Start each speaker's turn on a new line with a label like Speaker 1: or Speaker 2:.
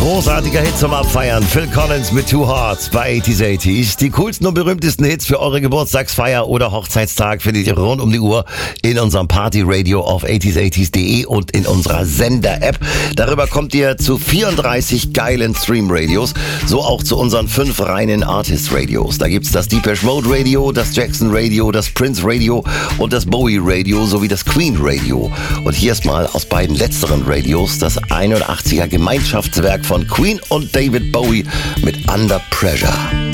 Speaker 1: Großartiger Hit zum Abfeiern. Phil Collins mit Two Hearts bei 80s. Die coolsten und berühmtesten Hits für eure Geburtstagsfeier oder Hochzeitstag findet ihr rund um die Uhr in unserem Party-Radio auf 80s80s.de und in unserer Sender-App. Darüber kommt ihr zu 34 geilen Stream-Radios, so auch zu unseren 5 reinen Artist-Radios. Da gibt's das Depeche Mode Radio, das Jackson Radio, das Prince Radio und das Bowie Radio sowie das Queen Radio. Und hier ist mal aus beiden letzteren Radios das 81er Gemeinschaftswerk von Queen und David Bowie mit Under Pressure.